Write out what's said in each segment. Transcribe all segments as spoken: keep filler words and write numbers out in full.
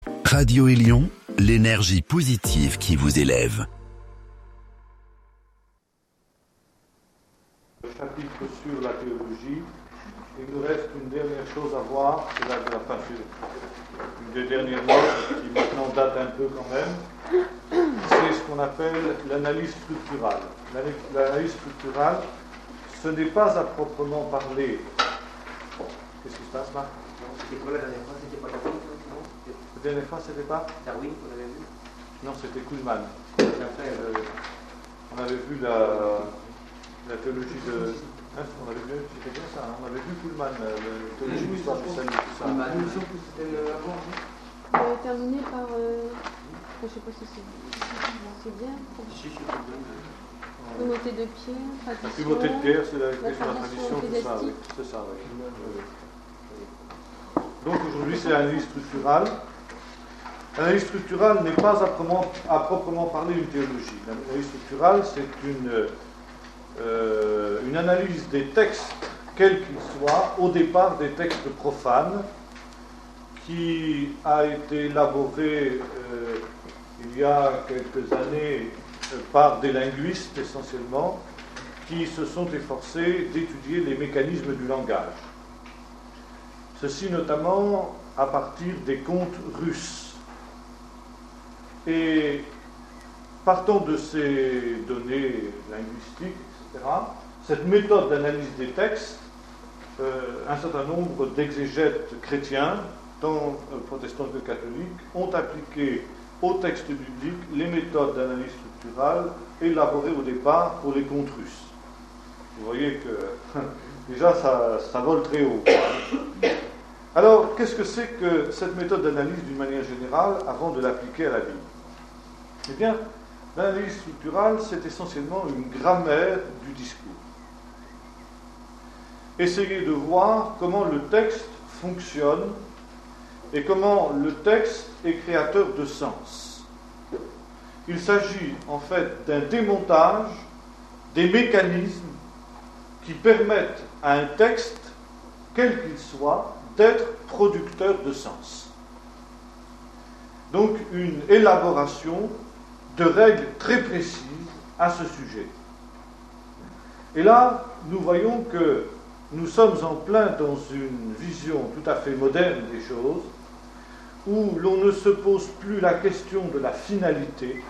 Radio Élion, l'énergie positive qui vous élève. Le chapitre sur la théologie, il nous reste une dernière chose à voir, c'est la, enfin, une des dernières notes qui maintenant date un peu quand même, c'est ce qu'on appelle l'analyse structurale. L'analyse structurale, ce n'est pas à proprement parler. Qu'est-ce qui se passe là? C'était quoi la dernière fois? C'était pas Darwin? La dernière fois, c'était pas Darwin, vous l'avez vu? Non, c'était Kuhlmann. Après, euh, on avait vu la, la théologie de... Hein, on avait vu, c'était bien ça, hein, on avait vu Kuhlmann, la théologie de l'histoire du salut, tout ça. C'était le avant, On va terminer par... Euh... Je ne sais pas si c'est c'est bien. Si, c'est bien. Primauté de Pierre, La tradition... primauté de Pierre, c'est la, la question de la tradition, tout ça, oui. C'est ça, oui. Donc aujourd'hui, c'est l'analyse structurale. L'analyse structurale n'est pas à proprement, à proprement parler une théologie. L'analyse structurale, c'est une, euh, une analyse des textes, quels qu'ils soient, au départ des textes profanes, qui a été élaborée euh, il y a quelques années euh, par des linguistes essentiellement, qui se sont efforcés d'étudier les mécanismes du langage. Ceci notamment à partir des contes russes. Et partant de ces données linguistiques, et cetera, cette méthode d'analyse des textes, euh, un certain nombre d'exégètes chrétiens, tant euh, protestants que catholiques, ont appliqué au texte biblique les méthodes d'analyse structurale élaborées au départ pour les contes russes. Vous voyez que déjà ça, ça vole très haut. Alors, qu'est-ce que c'est que cette méthode d'analyse d'une manière générale avant de l'appliquer à la Bible? Eh bien, l'analyse structurale, c'est essentiellement une grammaire du discours. Essayez de voir comment le texte fonctionne et comment le texte est créateur de sens. Il s'agit en fait d'un démontage des mécanismes qui permettent à un texte, quel qu'il soit, d'être producteur de sens. Donc une élaboration de règles très précises à ce sujet. Et là, nous voyons que nous sommes en plein dans une vision tout à fait moderne des choses, où l'on ne se pose plus la question de la finalité.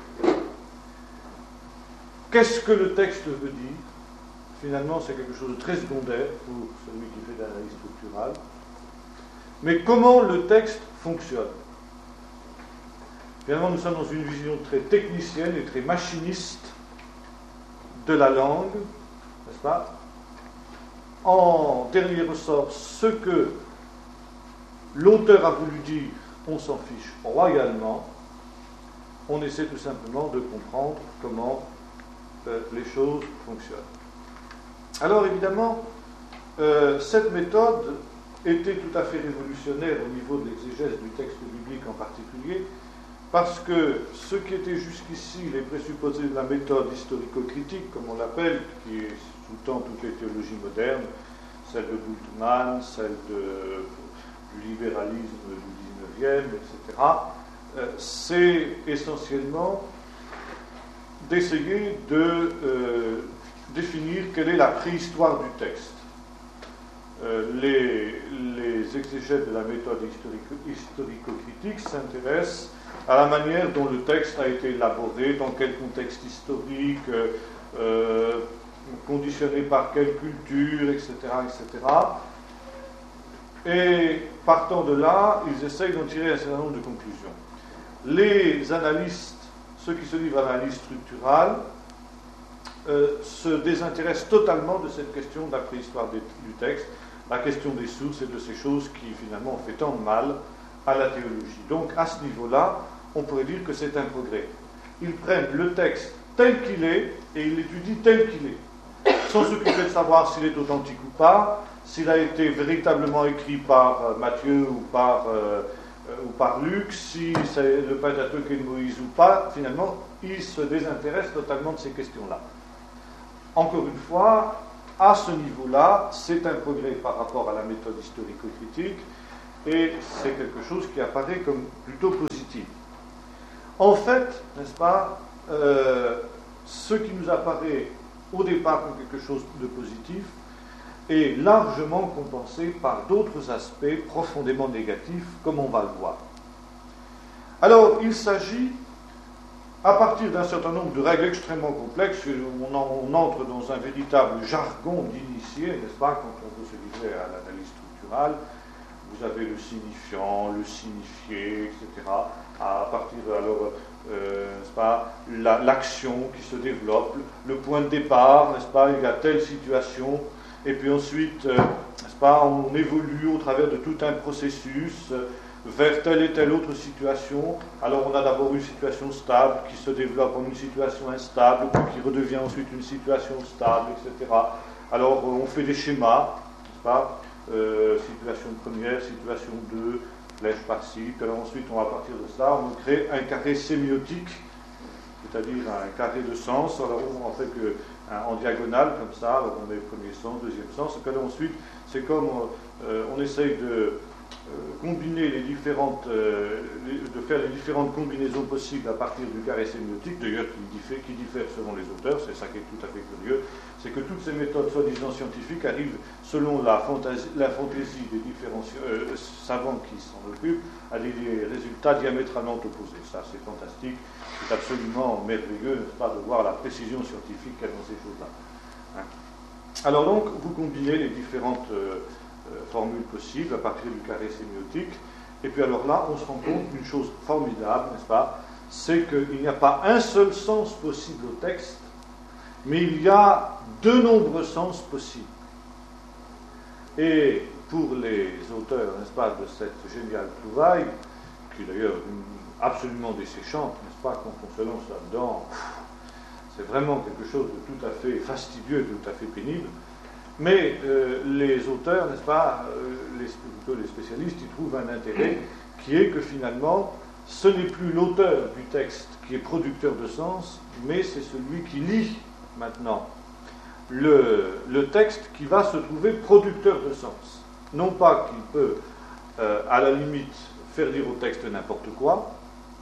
Qu'est-ce que le texte veut dire? Finalement, c'est quelque chose de très secondaire pour celui qui fait de l'analyse structurale. Mais comment le texte fonctionne? Finalement, nous sommes dans une vision très technicienne et très machiniste de la langue, n'est-ce pas? En dernier ressort, ce que l'auteur a voulu dire, on s'en fiche royalement. On essaie tout simplement de comprendre comment euh, les choses fonctionnent. Alors évidemment, euh, cette méthode était tout à fait révolutionnaire au niveau de l'exégèse du texte biblique en particulier, parce que ce qui était jusqu'ici les présupposés de la méthode historico-critique, comme on l'appelle, qui est sous-tend toutes les théologies modernes, celle de Bultmann, celle de, du libéralisme du dix-neuvième, et cetera, euh, c'est essentiellement d'essayer de euh, définir quelle est la préhistoire du texte. Euh, les, les exégètes de la méthode historico-critique s'intéressent à la manière dont le texte a été élaboré, dans quel contexte historique, euh, conditionné par quelle culture, et cetera, et cetera. Et partant de là, ils essayent d'en tirer un certain nombre de conclusions. Les analystes, ceux qui se livrent à l'analyse structurale, euh, se désintéressent totalement de cette question de la préhistoire des, du texte, la question des sources et de ces choses qui finalement ont fait tant de mal à la théologie. Donc à ce niveau-là, on pourrait dire que c'est un progrès. Ils prennent le texte tel qu'il est et ils l'étudient tel qu'il est, sans s'occuper de savoir s'il est authentique ou pas, s'il a été véritablement écrit par euh, Matthieu ou par, euh, euh, ou par Luc, si c'est le Pentateuque de Moïse ou pas. Finalement, ils se désintéressent totalement de ces questions-là. Encore une fois, à ce niveau-là, c'est un progrès par rapport à la méthode historico-critique, et c'est quelque chose qui apparaît comme plutôt positif. En fait, n'est-ce pas, euh, ce qui nous apparaît au départ comme quelque chose de positif est largement compensé par d'autres aspects profondément négatifs, comme on va le voir. Alors, il s'agit, à partir d'un certain nombre de règles extrêmement complexes, on, en, on entre dans un véritable jargon d'initié, n'est-ce pas, quand on veut se livrer à l'analyse structurale. Vous avez le signifiant, le signifié, et cetera. À partir de, alors, euh, n'est-ce pas, la, l'action qui se développe, le point de départ, n'est-ce pas, il y a telle situation, et puis ensuite, euh, n'est-ce pas, on évolue au travers de tout un processus euh, vers telle et telle autre situation. Alors on a d'abord une situation stable qui se développe en une situation instable, puis qui redevient ensuite une situation stable, et cetera. Alors on fait des schémas, n'est-ce pas, euh, situation première, situation deux, flèche par-ci, puis alors ensuite on va partir de ça, on crée un carré sémiotique, c'est-à-dire un carré de sens. Alors on en fait que un, en diagonale comme ça, alors on met premier sens, deuxième sens, et puis alors ensuite c'est comme euh, on essaye de Euh, combiner les différentes, euh, les, de faire les différentes combinaisons possibles à partir du carré sémiotique, d'ailleurs qui diffère, qui diffère selon les auteurs, c'est ça qui est tout à fait curieux, c'est que toutes ces méthodes soi-disant scientifiques arrivent selon la fantaisie, la fantaisie des différents euh, savants qui s'en occupent à des, des résultats diamétralement opposés. Ça c'est fantastique, c'est absolument merveilleux, n'est-ce pas, de voir la précision scientifique qu'il y a dans ces choses-là. Hein. Alors donc, vous combinez les différentes euh, formule possible à partir du carré sémiotique, et puis alors là on se rend compte d'une chose formidable, n'est-ce pas, c'est qu'il n'y a pas un seul sens possible au texte, mais il y a de nombreux sens possibles. Et pour les auteurs, n'est-ce pas, de cette géniale trouvaille, qui est d'ailleurs absolument desséchante, n'est-ce pas, quand on se lance là-dedans, c'est vraiment quelque chose de tout à fait fastidieux, de tout à fait pénible. Mais euh, les auteurs, n'est-ce pas, euh, les, plutôt les spécialistes, ils trouvent un intérêt qui est que finalement, ce n'est plus l'auteur du texte qui est producteur de sens, mais c'est celui qui lit maintenant le, le texte qui va se trouver producteur de sens. Non pas qu'il peut, euh, à la limite, faire dire au texte n'importe quoi.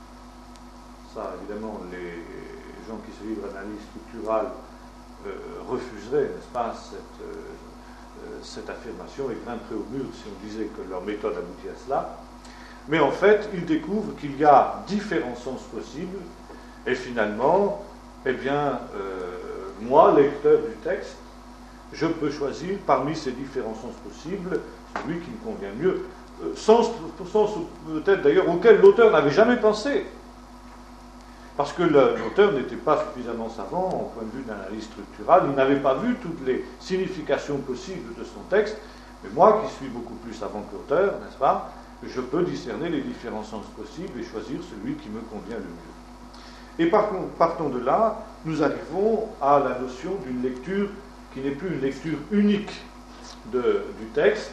Ça, évidemment, les gens qui se livrent à l'analyse structurale Euh, refuserait, n'est-ce pas, cette, euh, euh, cette affirmation et grimperait au mur si on disait que leur méthode aboutit à cela. Mais en fait, ils découvrent qu'il y a différents sens possibles, et finalement, eh bien, euh, moi, lecteur du texte, je peux choisir parmi ces différents sens possibles celui qui me convient mieux. Euh, sens, sens peut-être d'ailleurs auquel l'auteur n'avait jamais pensé. Parce que l'auteur n'était pas suffisamment savant au point de vue de l'analyse structurale, il n'avait pas vu toutes les significations possibles de son texte, mais moi, qui suis beaucoup plus savant que l'auteur, n'est-ce pas, je peux discerner les différents sens possibles et choisir celui qui me convient le mieux. Et par contre, partons de là, nous arrivons à la notion d'une lecture qui n'est plus une lecture unique de, du texte,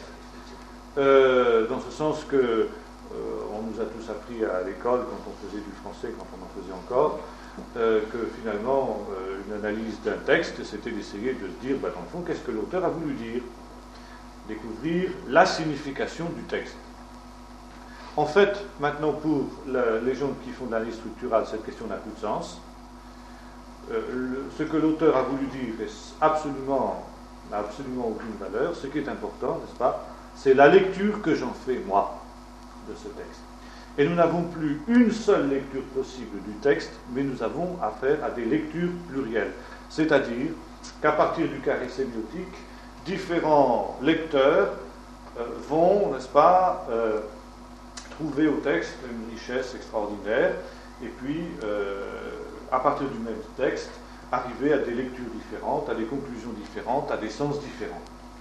euh, dans ce sens que Euh, on nous a tous appris à l'école, quand on faisait du français, quand on en faisait encore, euh, que finalement, euh, une analyse d'un texte, c'était d'essayer de se dire, bah, dans le fond, qu'est-ce que l'auteur a voulu dire ? Découvrir la signification du texte. En fait, maintenant, pour la, les gens qui font de l'analyse structurale, cette question n'a plus de sens. Euh, le, ce que l'auteur a voulu dire est absolument, n'a absolument aucune valeur. Ce qui est important, n'est-ce pas, c'est la lecture que j'en fais, moi, de ce texte. Et nous n'avons plus une seule lecture possible du texte, mais nous avons affaire à des lectures plurielles. C'est-à-dire qu'à partir du carré sémiotique, différents lecteurs euh, vont, n'est-ce pas, euh, trouver au texte une richesse extraordinaire, et puis, euh, à partir du même texte, arriver à des lectures différentes, à des conclusions différentes, à des sens différents.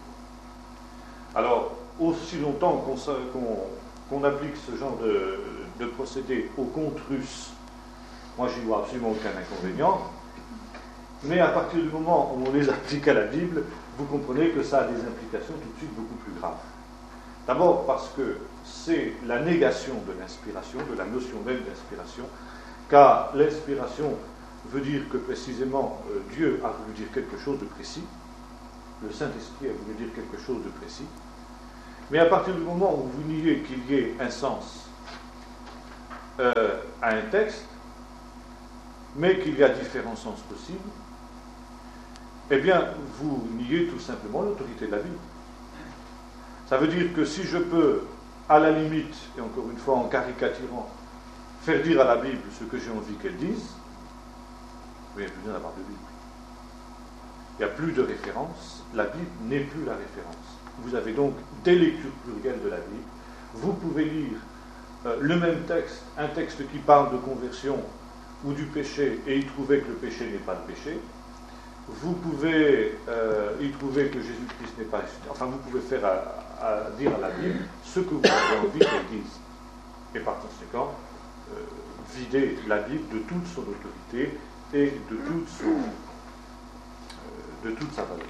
Alors, aussi longtemps qu'on... qu'on qu'on applique ce genre de, de procédé aux contes russes, moi j'y vois absolument aucun inconvénient, mais à partir du moment où on les applique à la Bible, vous comprenez que ça a des implications tout de suite beaucoup plus graves. D'abord parce que c'est la négation de l'inspiration, de la notion même d'inspiration, car l'inspiration veut dire que précisément euh, Dieu a voulu dire quelque chose de précis, le Saint-Esprit a voulu dire quelque chose de précis, Mais à partir du moment où vous niez qu'il y ait un sens euh, à un texte, mais qu'il y a différents sens possibles, eh bien, vous niez tout simplement l'autorité de la Bible. Ça veut dire que si je peux, à la limite, et encore une fois en caricaturant, faire dire à la Bible ce que j'ai envie qu'elle dise, il n'y a plus besoin d'avoir de Bible. Il n'y a plus de référence, la Bible n'est plus la référence. Vous avez donc des lectures plurielles de la Bible. Vous pouvez lire euh, le même texte, un texte qui parle de conversion ou du péché, et y trouver que le péché n'est pas le péché. Vous pouvez euh, y trouver que Jésus-Christ n'est pas ressuscité. Enfin, vous pouvez faire à, à dire à la Bible ce que vous avez envie qu'elle dise. Et par conséquent, euh, vider la Bible de toute son autorité et de toute, son, euh, de toute sa valeur.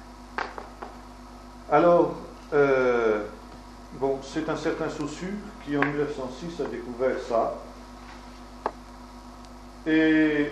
Alors, euh, bon, c'est un certain Saussure qui en mille neuf cent six a découvert ça. Et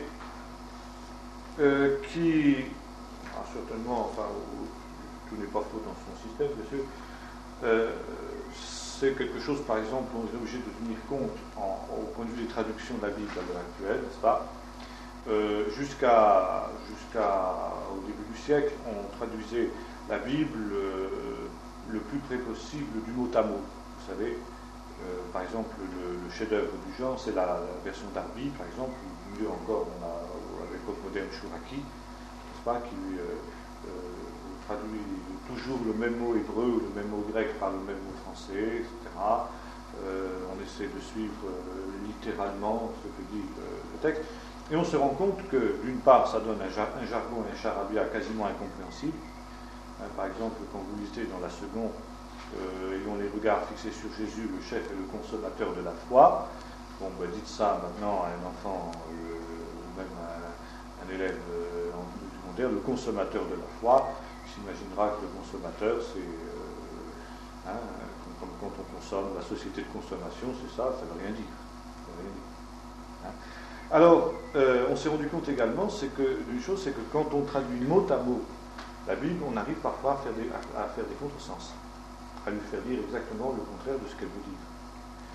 euh, qui, ah, certainement, enfin, tout n'est pas faux dans son système, bien sûr, euh, c'est quelque chose, par exemple, on est obligé de tenir compte en, au point de vue des traductions de la Bible à l'heure actuelle, n'est-ce pas? euh, jusqu'à, jusqu'à au début du siècle, on traduisait la Bible euh, le plus près possible du mot à mot. Vous savez, euh, par exemple, le, le chef-d'œuvre du genre, c'est la, la version d'Arby, par exemple, ou mieux encore, on a à l'époque moderne Chouraki, n'est-ce pas, qui lui euh, euh, traduit toujours le même mot hébreu ou le même mot grec par le même mot français, et cetera. Euh, on essaie de suivre euh, littéralement ce que dit euh, le texte. Et on se rend compte que, d'une part, ça donne un, jar- un jargon et un charabia quasiment incompréhensibles. Hein, par exemple, quand vous lisez dans la seconde, euh, ayons les regards fixés sur Jésus, le chef et le consommateur de la foi. Bon, ben, dites ça maintenant à un enfant, euh, ou même à un, un élève euh, en secondaire, le consommateur de la foi, il s'imaginera que le consommateur, c'est, euh, hein, comme quand on consomme, la société de consommation, c'est ça, ça ne veut rien dire. Ça veut rien dire. Hein. Alors, euh, on s'est rendu compte également, c'est que, d'une chose, c'est que quand on traduit mot à mot la Bible, on arrive parfois à faire des, à, à faire des contresens, à lui faire dire exactement le contraire de ce qu'elle veut dire. Pourquoi ?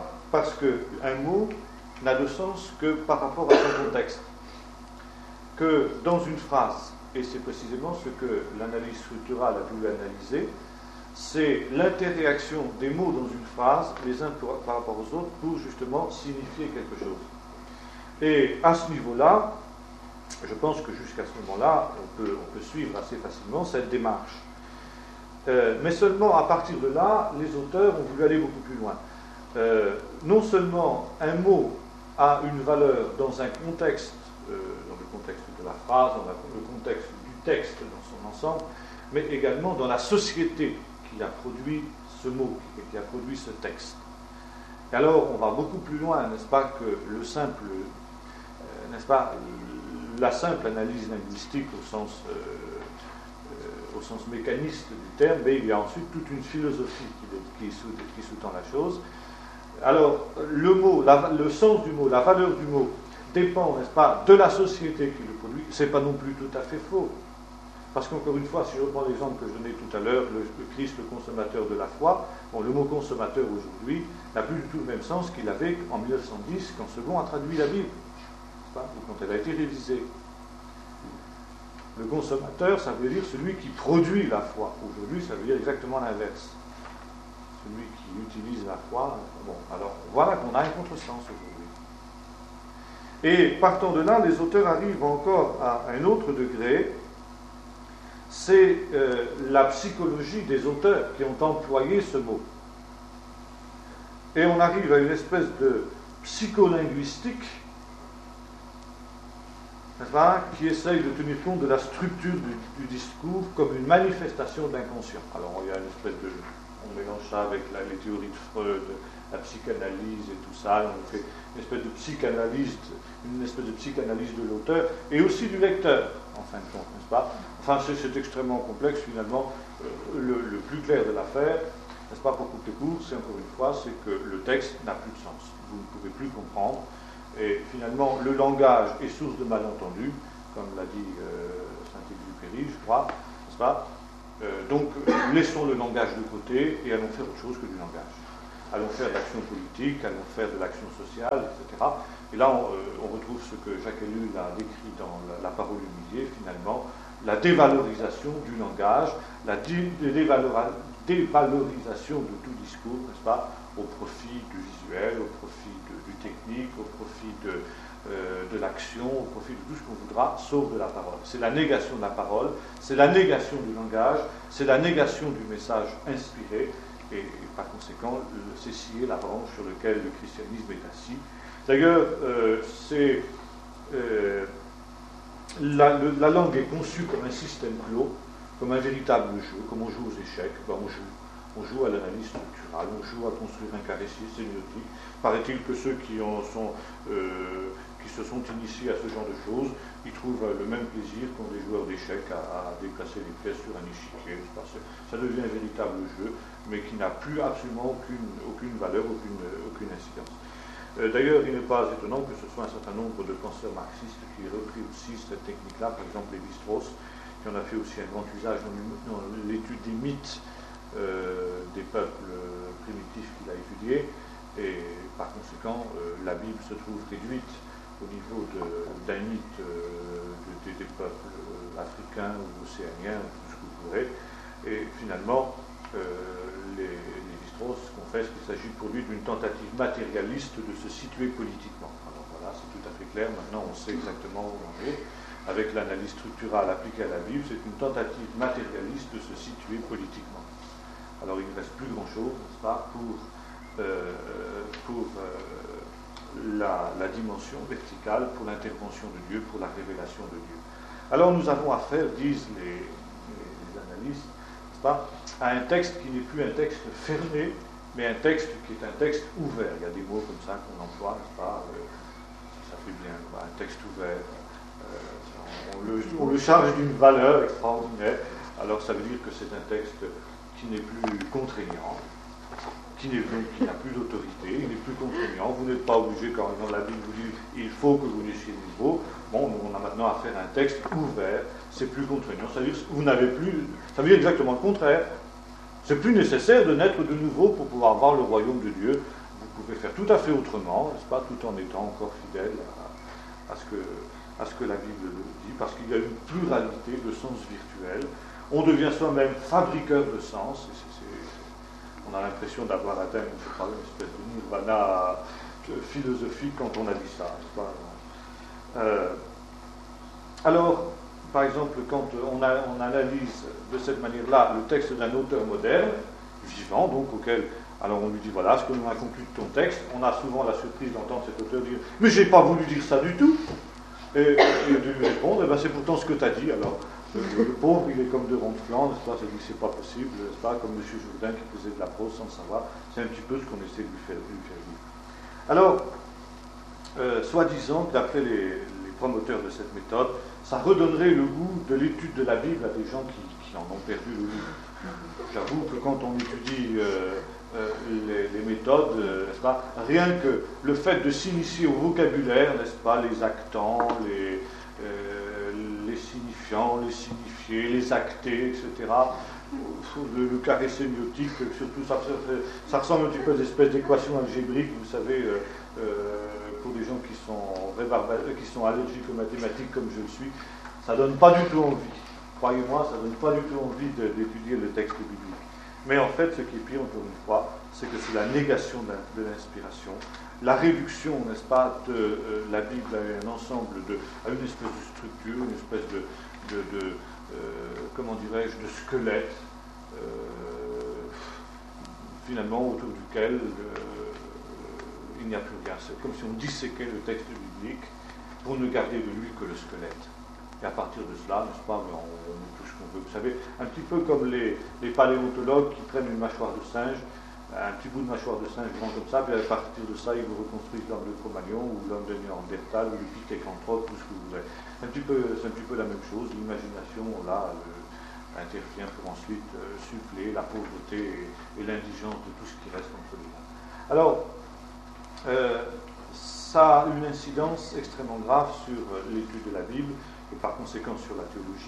Parce qu'un mot n'a de sens que par rapport à son contexte. Que dans une phrase, et c'est précisément ce que l'analyse structurale a voulu analyser, c'est l'interréaction des mots dans une phrase, les uns pour, par rapport aux autres, pour justement signifier quelque chose. Et à ce niveau-là, je pense que jusqu'à ce moment-là, on peut, on peut suivre assez facilement cette démarche. Euh, mais seulement à partir de là, les auteurs ont voulu aller beaucoup plus loin. Euh, non seulement un mot a une valeur dans un contexte, euh, dans le contexte de la phrase, dans le contexte du texte dans son ensemble, mais également dans la société qui a produit ce mot et qui a produit ce texte. Et alors, on va beaucoup plus loin, n'est-ce pas, que le simple, euh, n'est-ce pas, la simple analyse linguistique au sens, euh, euh, au sens mécaniste du terme, mais il y a ensuite toute une philosophie qui, qui, sous, qui sous-tend la chose. Alors, le mot, la, le sens du mot, la valeur du mot dépend, n'est-ce pas, de la société qui le produit. C'est pas non plus tout à fait faux. Parce qu'encore une fois, si je reprends l'exemple que je donnais tout à l'heure, le, le Christ, le consommateur de la foi, bon, le mot consommateur aujourd'hui n'a plus du tout le même sens qu'il avait en mille neuf cent dix, quand Second a traduit la Bible, ou quand elle a été révisée. Le consommateur, ça veut dire celui qui produit la foi. Aujourd'hui, ça veut dire exactement l'inverse. Celui qui utilise la foi. Bon, alors voilà qu'on a un contresens aujourd'hui. Et partant de là, les auteurs arrivent encore à un autre degré. C'est euh, la psychologie des auteurs qui ont employé ce mot. Et on arrive à une espèce de psycholinguistique, n'est-ce pas, qui essaye de tenir compte de la structure du, du discours comme une manifestation d'inconscient. Alors il y a une espèce de... On mélange ça avec la, les théories de Freud, la psychanalyse et tout ça, on fait une espèce de psychanalyse, une espèce de psychanalyse de l'auteur et aussi du lecteur, en fin de compte, n'est-ce pas? Enfin, c'est, c'est extrêmement complexe, finalement. Euh, le, le plus clair de l'affaire, n'est-ce pas, pour couper court, c'est encore une fois, c'est que le texte n'a plus de sens. Vous ne pouvez plus comprendre. Et finalement, le langage est source de malentendus, comme l'a dit euh, Saint-Exupéry, je crois, n'est-ce pas? Euh, donc, laissons le langage de côté et allons faire autre chose que du langage. Allons faire de l'action politique, allons faire de l'action sociale, et cetera. Et là, on, euh, on retrouve ce que Jacques Ellul a décrit dans la, la parole humiliée, finalement, la dévalorisation du langage, la dé- dévalora- dévalorisation de tout discours, n'est-ce pas, au profit du visuel, au profit de, du technique, au profit de, euh, de l'action, au profit de tout ce qu'on voudra, sauf de la parole. C'est la négation de la parole, c'est la négation du langage, c'est la négation du message inspiré, et, et par conséquent, le- c'est scier la branche sur laquelle le christianisme est assis. D'ailleurs, euh, c'est, euh, la, le, la langue est conçue comme un système clos, comme un véritable jeu, comme on joue aux échecs. Ben, on joue, on joue à l'analyse structurale, on joue à construire un carré sémiotique. Paraît-il que ceux qui, en sont, euh, qui se sont initiés à ce genre de choses, ils trouvent le même plaisir qu'ont les joueurs d'échecs à, à déplacer les pièces sur un échiquier. Ça devient un véritable jeu, mais qui n'a plus absolument aucune, aucune valeur, aucune, aucune incidence. Euh, d'ailleurs, il n'est pas étonnant que ce soit un certain nombre de penseurs marxistes qui aient repris aussi cette technique-là, par exemple Lévi-Strauss, qui en a fait aussi un grand usage dans, dans l'étude des mythes euh, des peuples primitifs qu'il a étudiés, et par conséquent, euh, la Bible se trouve réduite au niveau de, d'un mythe euh, de, de, des peuples africains ou océaniens, tout ce que vous voudrez, et finalement, euh, les, les Lévi-Strauss confesse qu'il s'agit pour lui d'une tentative matérialiste de se situer politiquement. Alors voilà, c'est tout à fait clair, maintenant on sait exactement où on est. Avec l'analyse structurale appliquée à la Bible, c'est une tentative matérialiste de se situer politiquement. Alors il ne reste plus grand-chose, n'est-ce pas, pour, euh, pour euh, la, la dimension verticale, pour l'intervention de Dieu, pour la révélation de Dieu. Alors nous avons affaire, disent les, les, les analystes, n'est-ce pas, à un texte qui n'est plus un texte fermé, mais un texte qui est un texte ouvert. Il y a des mots comme ça qu'on emploie, n'est-ce pas, euh, ça fait bien, quoi, un texte ouvert. Euh, on, le, on le charge d'une valeur extraordinaire, alors ça veut dire que c'est un texte qui n'est plus contraignant, qui, n'est plus, qui n'a plus d'autorité, il n'est plus contraignant. Vous n'êtes pas obligé, quand la Bible vous dit il faut que vous naissiez de nouveau. Bon, on a maintenant affaire à un texte ouvert, c'est plus contraignant. Ça veut dire vous n'avez plus, ça veut dire exactement le contraire. C'est plus nécessaire de naître de nouveau pour pouvoir voir le royaume de Dieu. Vous pouvez faire tout à fait autrement, n'est-ce pas, tout en étant encore fidèle à, à, ce que, à ce que la Bible dit, parce qu'il y a une pluralité de sens virtuels. On devient soi-même fabriqueur de sens. Et c'est, c'est, on a l'impression d'avoir atteint une, je crois, une espèce de nirvana philosophique quand on a dit ça, n'est-ce pas. Euh, alors, par exemple, quand on, a, on analyse de cette manière-là le texte d'un auteur moderne, vivant, donc auquel, alors on lui dit, voilà, ce que l'on a conclu de ton texte, on a souvent la surprise d'entendre cet auteur dire, mais j'ai pas voulu dire ça du tout, et, et de lui répondre, eh ben, c'est pourtant ce que tu as dit. Alors, le, le pauvre, il est comme de ronflant, n'est-ce pas, c'est dit que c'est pas possible, n'est-ce pas, comme M. Jourdain qui faisait de la prose sans savoir, c'est un petit peu ce qu'on essaie de lui faire, de lui faire dire. Alors, euh, soi-disant, d'après les, les promoteurs de cette méthode, ça redonnerait le goût de l'étude de la Bible à des gens qui, qui en ont perdu le goût. J'avoue que quand on étudie euh, euh, les, les méthodes, euh, n'est-ce pas, rien que le fait de s'initier au vocabulaire, n'est-ce pas, les actants, les, euh, les signifiants, les signifiés, les actés, et cetera, le, le carré sémiotique, surtout, ça, ça ressemble un petit peu à des espèces d'équations algébriques, vous savez, euh, euh, pour des gens qui sont, qui sont allergiques aux mathématiques comme je le suis, ça ne donne pas du tout envie. Croyez-moi, ça ne donne pas du tout envie de, d'étudier le texte biblique. Mais en fait, ce qui est pire, encore une fois, c'est que c'est la négation de l'inspiration, la réduction, n'est-ce pas, de euh, la Bible à un ensemble, de, à une espèce de structure, une espèce de, de, de euh, comment dirais-je, de squelette, euh, finalement, autour duquel euh, il n'y a plus rien. C'est comme si on disséquait le texte biblique pour ne garder de lui que le squelette. Et à partir de cela, n'est-ce pas, on, on met tout ce qu'on veut. Vous savez, un petit peu comme les, les paléontologues qui prennent une mâchoire de singe, un petit bout de mâchoire de singe grand comme ça, puis à partir de ça, ils vous reconstruisent l'homme de Cro-Magnon, ou l'homme de Néandertal, ou le Pithecanthrope, tout ce que vous voulez. C'est un petit peu, c'est un petit peu la même chose. L'imagination, là, euh, intervient pour ensuite euh, suppléer la pauvreté et, et l'indigence de tout ce qui reste entre les mains. Alors, euh, ça a une incidence extrêmement grave sur l'étude de la Bible, et par conséquent sur la théologie,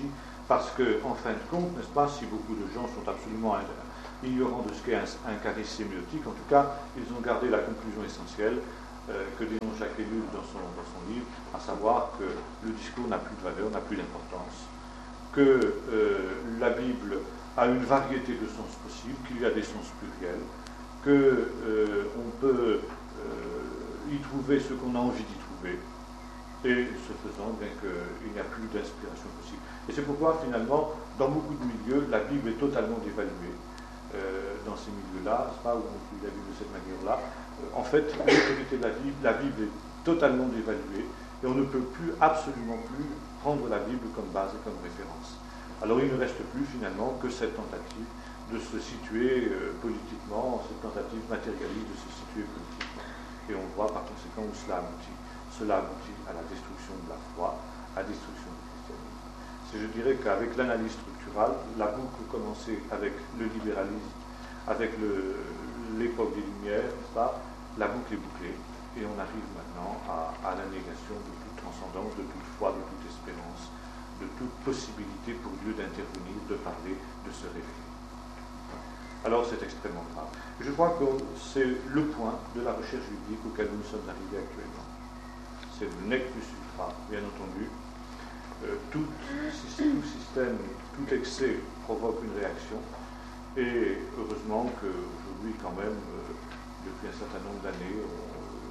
Parce que, en fin de compte, n'est-ce pas, si beaucoup de gens sont absolument ignorants de ce qu'est un, un charisme sémiotique, en tout cas, ils ont gardé la conclusion essentielle euh, que dénonce Jacques Ellul dans son, dans son livre, à savoir que le discours n'a plus de valeur, n'a plus d'importance, que euh, la Bible a une variété de sens possibles, qu'il y a des sens pluriels, qu'on euh, peut euh, y trouver ce qu'on a envie d'y trouver, et ce faisant, bien qu'il n'y a plus d'inspiration possible. Et c'est pourquoi, finalement, dans beaucoup de milieux, la Bible est totalement dévaluée. Euh, dans ces milieux-là, c'est pas où on lit la Bible de cette manière-là. Euh, en fait, l'autorité de la Bible, la Bible est totalement dévaluée, et on ne peut plus, absolument plus, prendre la Bible comme base et comme référence. Alors il ne reste plus, finalement, que cette tentative de se situer euh, politiquement, cette tentative matérialiste de se situer politiquement. Et on voit, par conséquent, où cela aboutit. Cela aboutit à la destruction de la foi, à la destruction du christianisme. C'est, je dirais qu'avec l'analyse structurale, la boucle commençait avec le libéralisme, avec le, l'époque des Lumières, n'est-ce pas, la boucle est bouclée, et on arrive maintenant à, à la négation de toute transcendance, de toute foi, de toute espérance, de toute possibilité pour Dieu d'intervenir, de parler, de se révéler. Alors c'est extrêmement grave. Je crois que c'est le point de la recherche biblique auquel nous sommes arrivés actuellement. C'est le nec plus ultra, bien entendu. Euh, tout, tout système, tout excès provoque une réaction. Et heureusement qu'aujourd'hui, quand même, euh, depuis un certain nombre d'années, on,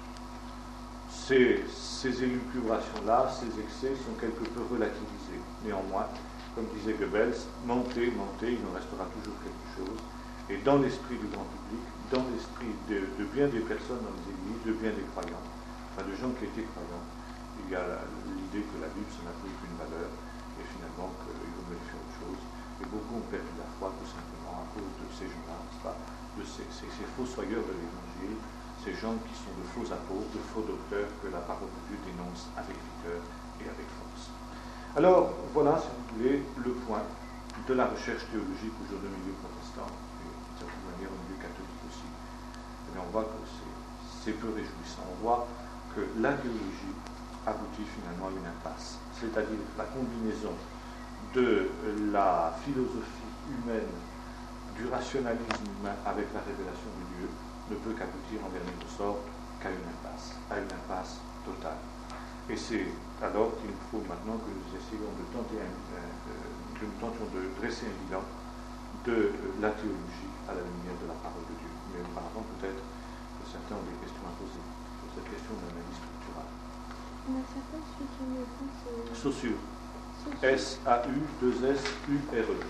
ces, ces élucubrations-là, ces excès sont quelque peu relativisés. Néanmoins, comme disait Goebbels, mentez, mentez, il en restera toujours quelque chose. Et dans l'esprit du grand public, dans l'esprit de, de bien des personnes dans les églises, de bien des croyants, de gens qui étaient croyants, il y a l'idée que la Bible, ça n'a plus aucune valeur, et finalement qu'il vaut mieux faire autre chose. Et beaucoup ont perdu la foi tout simplement à cause de ces gens-là, de ces, ces, ces fossoyeurs de l'Évangile, ces gens qui sont de faux apôtres, de faux docteurs que la parole de Dieu dénonce avec vigueur et avec force. Alors, voilà, si vous voulez, le point de la recherche théologique aujourd'hui au milieu protestant, et d'une certaine manière au milieu catholique aussi. Et bien, on voit que c'est, c'est peu réjouissant. On voit que la théologie aboutit finalement à une impasse, c'est-à-dire la combinaison de la philosophie humaine, du rationalisme humain avec la révélation de Dieu ne peut qu'aboutir en dernier ressort qu'à une impasse, à une impasse totale. Et c'est alors qu'il faut maintenant que nous essayions de tenter un, euh, que nous tentions de dresser un bilan de la théologie à la lumière de la parole de Dieu. Mais auparavant, peut-être que certains ont des questions à poser. Cette question d'analyse structurale. Il y en a certains, celui qui a mis au fond, c'est... Saussure. S A U deux S U R E.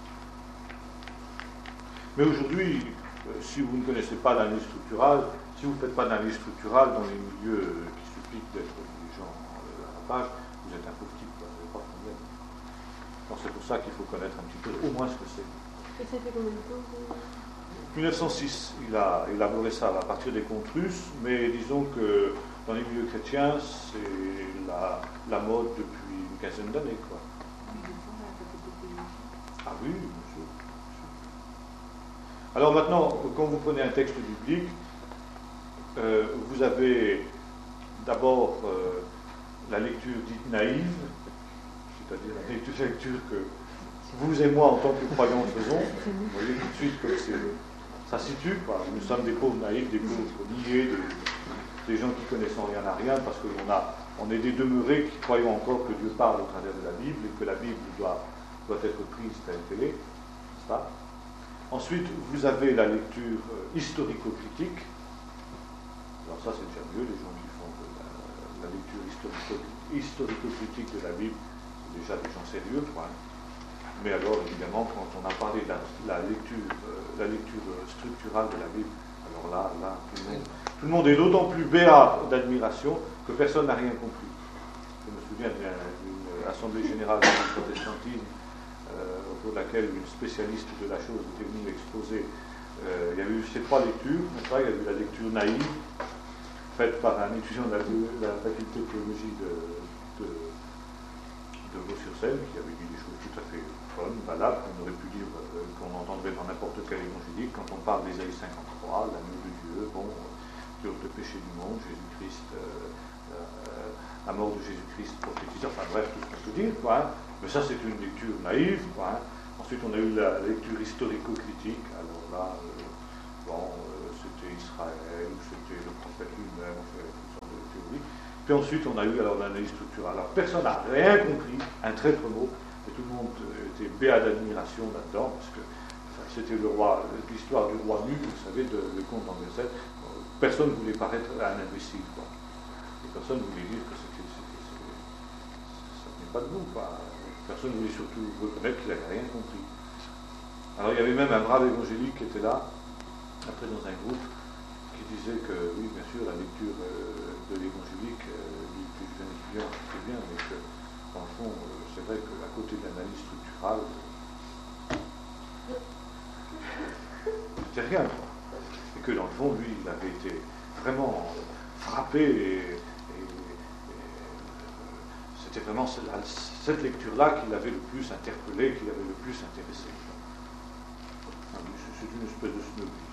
Mais aujourd'hui, euh, si vous ne connaissez pas l'analyse structurale, si vous ne faites pas d'analyse structurale dans les milieux euh, qui suppliquent d'être des gens euh, à la page, vous êtes un pauvre type, vous n'avez pas de problème. Donc c'est pour ça qu'il faut connaître un petit peu, au moins ce que c'est. Et ça fait combien de temps que... mille neuf cent six, il a élaboré ça à partir des contes russes, mais disons que dans les milieux chrétiens, c'est la, la mode depuis une quinzaine d'années, quoi. Ah oui, bien sûr. Alors maintenant, quand vous prenez un texte biblique, euh, vous avez d'abord euh, la lecture dite naïve, c'est-à-dire la lecture, lecture que vous et moi, en tant que croyants, faisons. Vous voyez tout de suite comme c'est... Ça situe, quoi. Nous sommes des pauvres naïfs, des pauvres niais, des, des gens qui connaissent rien à rien, parce qu'on a, on est des demeurés qui croyons encore que Dieu parle au travers de la Bible et que la Bible doit, doit être prise telle qu'elle est, n'est-ce pas? Ensuite, vous avez la lecture euh, historico-critique. Alors ça, c'est déjà mieux, les gens qui font de la, la lecture historico, historico-critique de la Bible, c'est déjà des gens sérieux, quoi. Mais alors, évidemment, quand on a parlé de la, la, lecture, euh, la lecture structurale de la Bible, alors là, là tout, le monde, tout le monde est d'autant plus béat d'admiration que personne n'a rien compris. Je me souviens d'une assemblée générale du protestantisme euh, au cours de laquelle une spécialiste de la chose était venue exposer. Euh, il y a eu ces trois lectures, il y a eu la lecture naïve, faite par un étudiant de la, de la faculté de théologie de, de, de Vaux-sur-Seine, qui avait dit des choses tout à fait bonnes, valables, qu'on aurait pu dire, euh, qu'on entendrait dans n'importe quel évangélique, quand on parle d'Ésaïe cinquante-trois, l'agneau de Dieu, bon, qui ôte le péché du monde, Jésus-Christ, euh, euh, la mort de Jésus-Christ prophétisée, enfin bref, tout ce qu'on peut dire, quoi, hein. Mais ça c'est une lecture naïve, quoi, hein. Ensuite on a eu la lecture historico-critique, alors là, euh, bon, euh, c'était Israël, ou c'était le prophète lui-même, on fait toutes sortes de théories. Puis ensuite on a eu alors l'analyse structurale. Alors personne n'a rien compris, un traître mot, et tout le monde était béat d'admiration là-dedans, parce que enfin, c'était le roi, l'histoire du roi nu, vous savez, de, le conte d'Andersen. Personne ne voulait paraître un imbécile, quoi. Et personne ne voulait dire que c'était, c'était, c'était, ça tenait pas debout, quoi. Personne ne voulait surtout reconnaître qu'il n'avait rien compris. Alors il y avait même un brave évangélique qui était là, après dans un groupe, qui disait que, oui, bien sûr, la lecture euh, de l'évangélique, euh, du plus jeune étudiant, c'est bien, mais que, dans le fond, euh, c'est vrai qu'à côté de l'analyse structurale, c'était rien, quoi. Et que, dans le fond, lui, il avait été vraiment frappé et, et, et euh, c'était vraiment cette, cette lecture-là qui l'avait le plus interpellé, qui l'avait le plus intéressé. C'est une espèce de snobisme.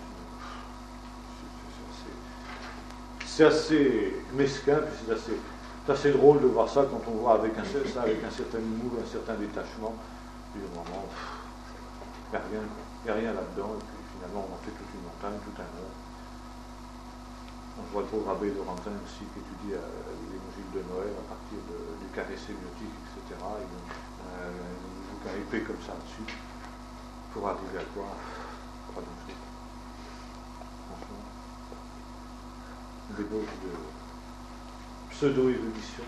C'est assez mesquin, puis c'est assez, c'est assez drôle de voir ça quand on voit avec un, ça avec un certain humour, un certain détachement. Puis vraiment, il n'y a rien, il n'y a rien là-dedans, et puis finalement on en fait toute une montagne, tout un monde. On voit le pauvre abbé Laurentin aussi qui étudie euh, l'évangile de Noël à partir de, du carré sémiotique, et cetera. Et donc, euh, un bouquin épais comme ça dessus, pour arriver à quoi? Pas grand-chose. Franchement. Des débauche de pseudo-érudition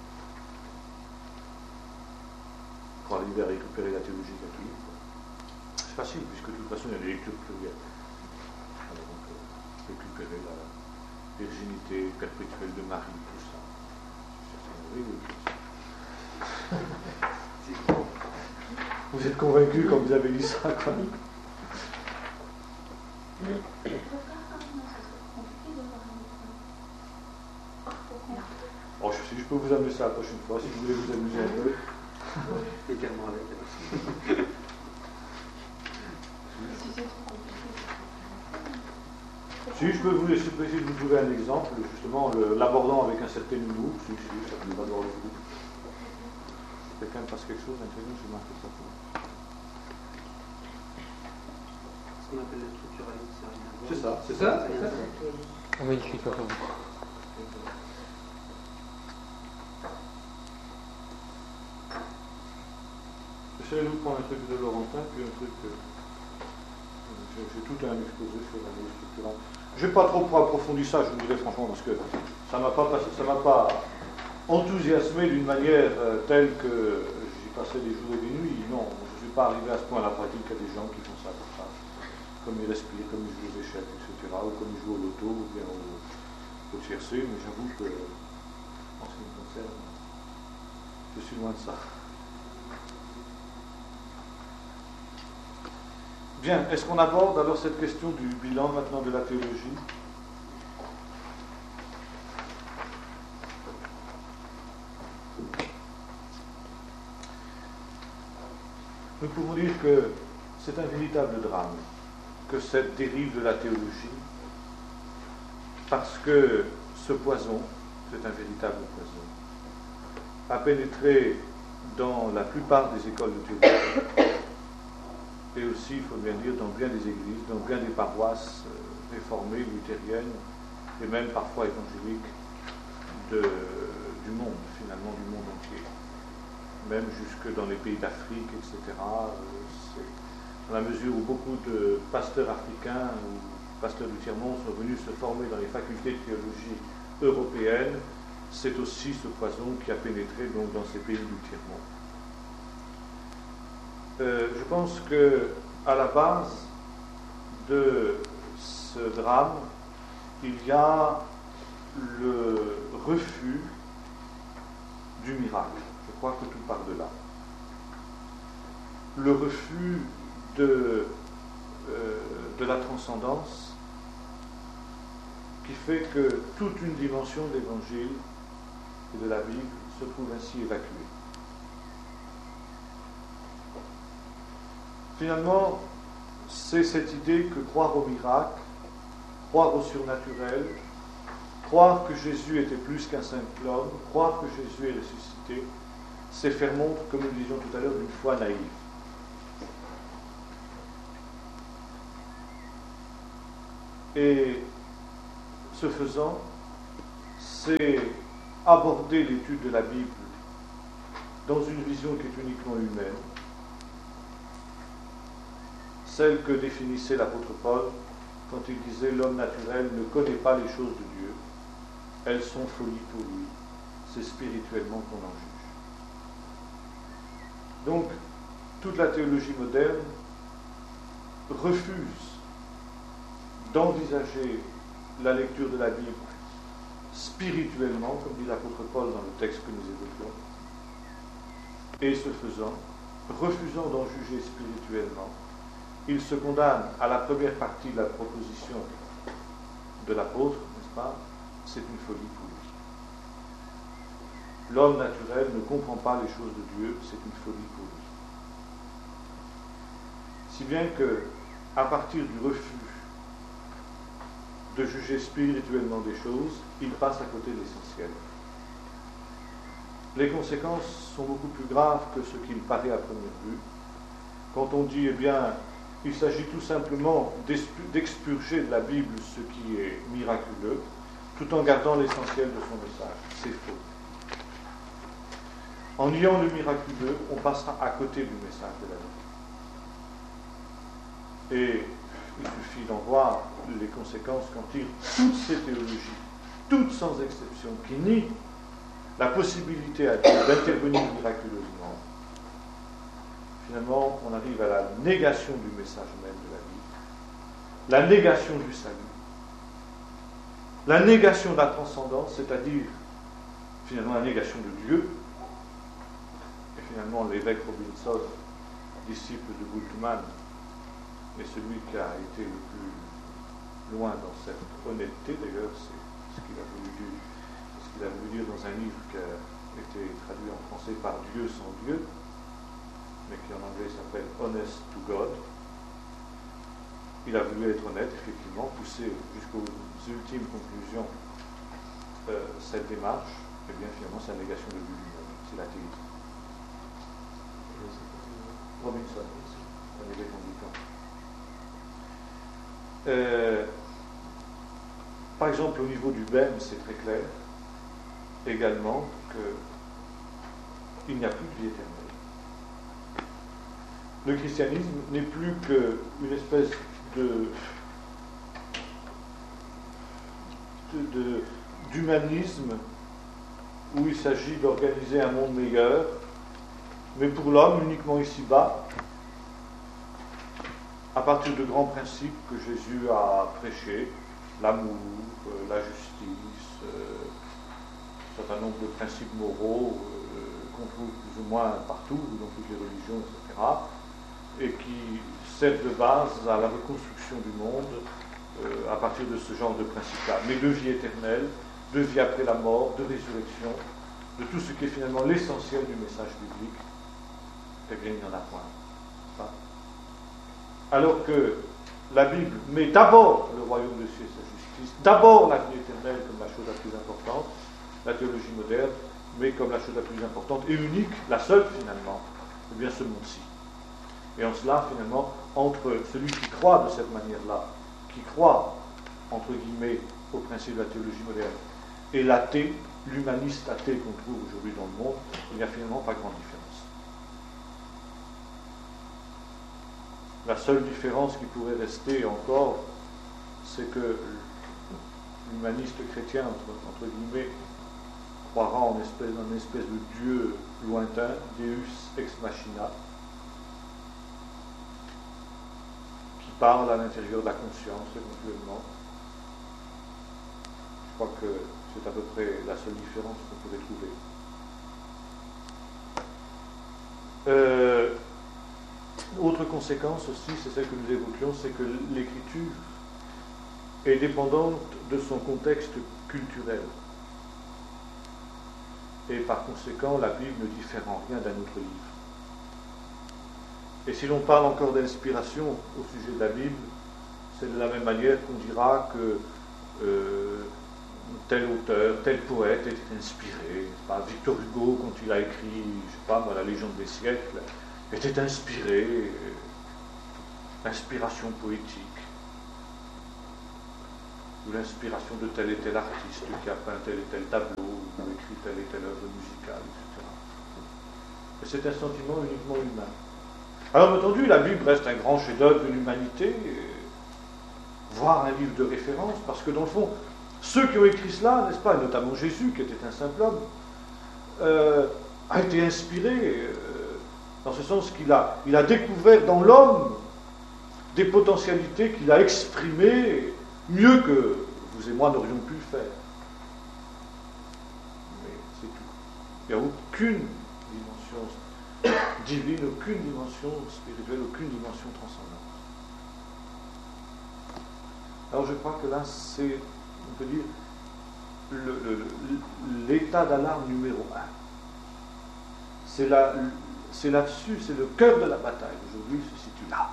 pour arriver à récupérer la théologie catholique. C'est facile, puisque de toute façon, il y a des lectures plurielles. Alors, donc, euh, récupérer la virginité perpétuelle de Marie, tout ça. C'est horrible. Vous êtes convaincus quand vous avez lu ça, quoi? Oh, je, je peux vous amener ça la prochaine fois, si vous voulez vous amuser un peu. Également avec. Si, je peux vous laisser essayer de vous trouver un exemple, justement, le, l'abordant avec un certain humour. Si, si, ça ne va pas devoir le coup. Quelqu'un me passe quelque chose, maintenant, j'ai marqué ça pour. Ce qu'on appelle le structuralisme, ça n'a rien à voir. C'est ça, c'est ça, c'est ça. On va écrire quoi? J'essaie de vous prendre un truc de Laurentin, puis un truc. Euh, j'ai, j'ai tout un exposé sur l'analyse structurale. Je n'ai pas trop approfondi ça, je vous dirais franchement, parce que ça ne m'a pas, passé, ça m'a pas enthousiasmé d'une manière euh, telle que j'y passais des jours et des nuits. Non, je ne suis pas arrivé à ce point à la pratique qu'il y a des gens qui font ça comme ça. Comme ils respirent, comme ils jouent aux échecs, et cetera, ou comme ils jouent au loto, ou bien au, au tiercé, mais j'avoue que, en ce qui me concerne, je suis loin de ça. Bien, est-ce qu'on aborde alors cette question du bilan maintenant de la théologie? Nous pouvons dire que c'est un véritable drame que cette dérive de la théologie, parce que ce poison, c'est un véritable poison, a pénétré dans la plupart des écoles de théologie, et aussi, il faut bien dire, dans bien des églises, dans bien des paroisses euh, réformées, luthériennes, et même parfois évangéliques de, du monde, finalement, du monde entier. Même jusque dans les pays d'Afrique, et cetera. Euh, c'est, dans la mesure où beaucoup de pasteurs africains ou pasteurs du tiers-monde sont venus se former dans les facultés de théologie européennes, c'est aussi ce poison qui a pénétré donc, dans ces pays du tiers-monde. Euh, je pense que à la base de ce drame, il y a le refus du miracle. Je crois que tout part de là. Le refus de, euh, de la transcendance qui fait que toute une dimension de l'Évangile et de la Bible se trouve ainsi évacuée. Finalement, c'est cette idée que croire au miracle, croire au surnaturel, Croire que Jésus était plus qu'un simple homme, croire que Jésus est ressuscité, c'est faire montre, comme nous le disions tout à l'heure, d'une foi naïve. Et ce faisant, c'est aborder l'étude de la Bible dans une vision qui est uniquement humaine, celle que définissait l'apôtre Paul quand il disait « L'homme naturel ne connaît pas les choses de Dieu, elles sont folies pour lui, c'est spirituellement qu'on en juge. » Donc, toute la théologie moderne refuse d'envisager la lecture de la Bible spirituellement, comme dit l'apôtre Paul dans le texte que nous évoquions, et ce faisant, refusant d'en juger spirituellement, il se condamne à la première partie de la proposition de l'apôtre, n'est-ce pas? C'est une folie pour lui. L'homme naturel ne comprend pas les choses de Dieu, c'est une folie pour lui. Si bien que, à partir du refus de juger spirituellement des choses, il passe à côté de l'essentiel. Les conséquences sont beaucoup plus graves que ce qu'il paraît à première vue. Quand on dit, eh bien, il s'agit tout simplement d'expurger de la Bible ce qui est miraculeux, tout en gardant l'essentiel de son message. C'est faux. En niant le miraculeux, on passera à côté du message de la Bible. Et il suffit d'en voir les conséquences qu'en tirent toutes ces théologies, toutes sans exception, qui nient la possibilité à Dieu d'intervenir miraculeusement. Finalement, on arrive à la négation du message même de la Bible, la négation du salut, la négation de la transcendance, c'est-à-dire finalement la négation de Dieu. Et finalement, l'évêque Robinson, disciple de Bultmann, est celui qui a été le plus loin dans cette honnêteté. D'ailleurs, c'est ce qu'il a voulu dire, ce qu'il a voulu dire dans un livre qui a été traduit en français par Dieu sans Dieu, mais qui en anglais s'appelle Honest to God. Il a voulu être honnête, effectivement, pousser jusqu'aux ultimes conclusions euh, cette démarche, et bien finalement c'est la négation de Dieu lui-même, c'est l'athéisme. Robinson, un évêque anglican. Euh, par exemple, au niveau du bème, c'est très clair également qu'il n'y a plus de vie éternelle. Le christianisme n'est plus qu'une espèce de, de, de, d'humanisme où il s'agit d'organiser un monde meilleur, mais pour l'homme uniquement ici-bas, à partir de grands principes que Jésus a prêchés, l'amour, euh, la justice, euh, un certain nombre de principes moraux euh, qu'on trouve plus ou moins partout, dans toutes les religions, et cetera, et qui servent de base à la reconstruction du monde euh, à partir de ce genre de principes-là. Mais de vie éternelle, de vie après la mort, de résurrection, de tout ce qui est finalement l'essentiel du message biblique, eh bien, il n'y en a point. Hein? Alors que la Bible met d'abord le royaume de Dieu et sa justice, d'abord la vie éternelle comme la chose la plus importante, la théologie moderne met comme la chose la plus importante et unique, la seule finalement, eh bien ce monde-ci. Et en cela, finalement, entre celui qui croit de cette manière-là, qui croit, entre guillemets, au principe de la théologie moderne, et l'athée, l'humaniste athée qu'on trouve aujourd'hui dans le monde, il n'y a finalement pas grande différence. La seule différence qui pourrait rester encore, c'est que l'humaniste chrétien, entre, entre guillemets, croira en espèce, en une espèce de Dieu lointain, Deus ex machina, qui parle à l'intérieur de la conscience éventuellement. Je crois que c'est à peu près la seule différence qu'on pourrait trouver. Euh, autre conséquence aussi, c'est celle que nous évoquions, c'est que l'écriture est dépendante de son contexte culturel. Et par conséquent, la Bible ne diffère en rien d'un autre livre. Et si l'on parle encore d'inspiration au sujet de la Bible, c'est de la même manière qu'on dira que euh, tel auteur, tel poète était inspiré. Pas, Victor Hugo, quand il a écrit, je sais pas, La Légende des siècles, était inspiré, l'inspiration poétique, ou l'inspiration de tel et tel artiste qui a peint tel et tel tableau, ou écrit telle et telle œuvre musicale, et cetera. Et c'est un sentiment uniquement humain. Alors, entendu, la Bible reste un grand chef-d'œuvre de l'humanité, voire un livre de référence, parce que dans le fond, ceux qui ont écrit cela, n'est-ce pas, et notamment Jésus, qui était un simple homme, euh, a été inspiré, euh, dans ce sens qu'il a, il a découvert dans l'homme des potentialités qu'il a exprimées mieux que vous et moi n'aurions pu le faire. Mais c'est tout. Il n'y a aucune dimension divine, aucune dimension spirituelle, aucune dimension transcendante. Alors je crois que là, c'est, on peut dire, le, le, l'état d'alarme numéro un. C'est, là, c'est là-dessus, c'est le cœur de la bataille. Aujourd'hui, il se situe là.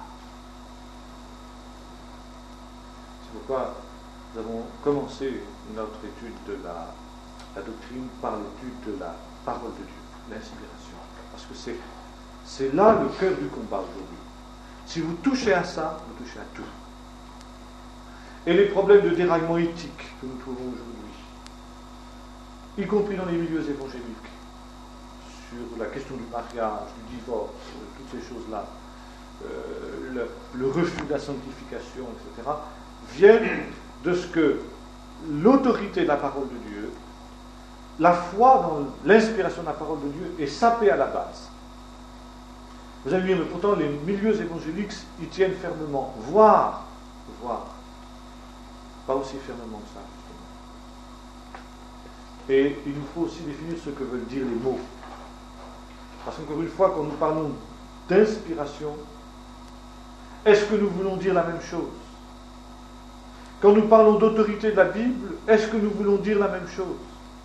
C'est pourquoi nous avons commencé notre étude de la, la doctrine par l'étude de la parole de Dieu, l'inspiration. Parce que c'est, c'est là le cœur du combat aujourd'hui. Si vous touchez à ça, vous touchez à tout. Et les problèmes de déraillement éthique que nous trouvons aujourd'hui, y compris dans les milieux évangéliques, sur la question du mariage, du divorce, toutes ces choses-là, euh, le, le refus de la sanctification, et cetera, viennent de ce que l'autorité de la parole de Dieu, la foi dans l'inspiration de la parole de Dieu est sapée à la base. Vous allez dire, mais pourtant les milieux évangéliques y tiennent fermement, voire, voire, pas aussi fermement que ça, justement. Et il nous faut aussi définir ce que veulent dire les mots. Parce qu'encore une fois, quand nous parlons d'inspiration, est-ce que nous voulons dire la même chose? Quand nous parlons d'autorité de la Bible, est-ce que nous voulons dire la même chose?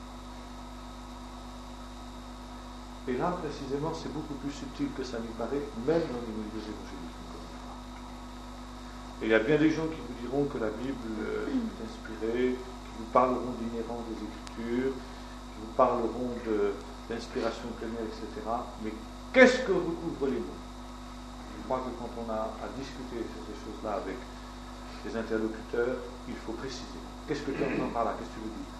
Et là, précisément, c'est beaucoup plus subtil que ça n'y paraît, même dans les milieux évangéliques. Et il y a bien des gens qui vous diront que la Bible est inspirée, qui vous parleront de l'inhérence des Écritures, qui vous parleront de l'inspiration plénière, et cetera. Mais qu'est-ce que recouvrent les mots? Je crois que quand on a à discuter sur ces choses-là avec les interlocuteurs, il faut préciser. Qu'est-ce que tu entends par là? Qu'est-ce que tu veux dire?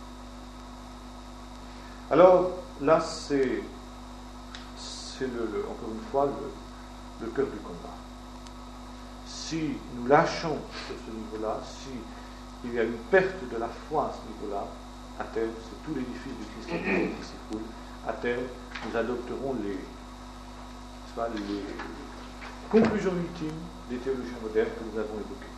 Alors, là, c'est, c'est le, le, encore une fois le, le cœur du combat. Si nous lâchons sur ce niveau-là, si il y a une perte de la foi à ce niveau-là, à terme, c'est tout l'édifice du christianisme qui s'écroule. À terme, nous adopterons les, soit, les conclusions ultimes des théologiens modernes que nous avons évoquées.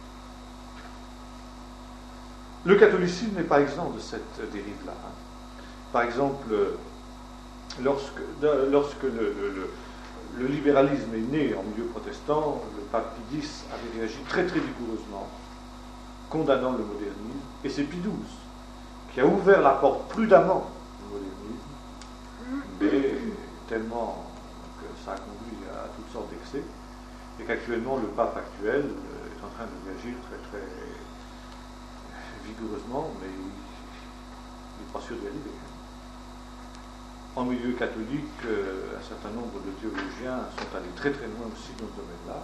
Le catholicisme n'est pas exempt de cette dérive-là. Hein. Par exemple, lorsque, lorsque le, le, le, le libéralisme est né en milieu protestant, le pape Pie dix avait réagi très très vigoureusement, condamnant le modernisme, et c'est Pie douze qui a ouvert la porte prudemment au modernisme, mais tellement que ça a conduit à toutes sortes d'excès, et qu'actuellement le pape actuel est en train de réagir très très vigoureusement, mais il n'est pas sûr d'y arriver. En milieu catholique, euh, un certain nombre de théologiens sont allés très très loin aussi dans ce domaine-là,